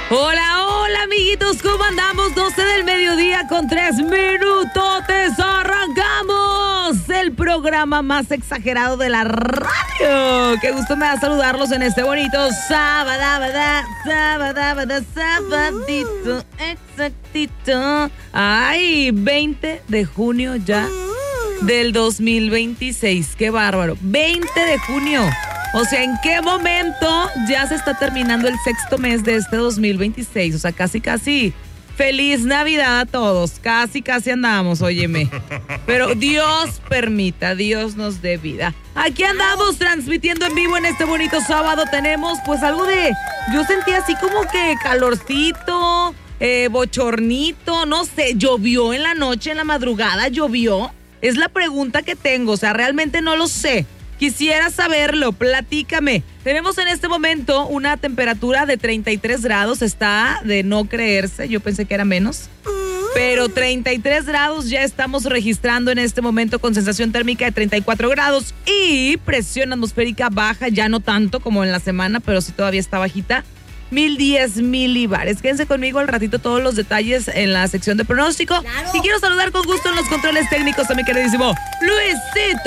Hola, hola, amiguitos, ¿cómo andamos? 12 del mediodía con 3 minutotes. Arrancamos el programa más exagerado de la radio. Qué gusto me da saludarlos en este bonito sabadito, exactito. Ay, 20 de junio ya del 2026. Qué bárbaro. 20 de junio. O sea, ¿en qué momento ya se está terminando el sexto mes de este 2026? O sea, casi, feliz Navidad a todos. Casi andamos, óyeme. Pero Dios permita, Dios nos dé vida. Aquí andamos transmitiendo en vivo en este bonito sábado. Tenemos pues algo de... Yo sentí así como que calorcito, bochornito, no sé. ¿Llovió en la noche, en la madrugada? ¿Llovió? Es la pregunta que tengo, o sea, realmente no lo sé. Quisiera saberlo, platícame. Tenemos en este momento una temperatura de 33 grados, está de no creerse, yo pensé que era menos. Pero 33 grados ya estamos registrando en este momento con sensación térmica de 34 grados y presión atmosférica baja, ya no tanto como en la semana, pero sí todavía está bajita. 1010 milibares. Quédense conmigo al ratito todos los detalles en la sección de pronóstico. ¡Claro! Y quiero saludar con gusto en los controles técnicos a mi queridísimo Luisito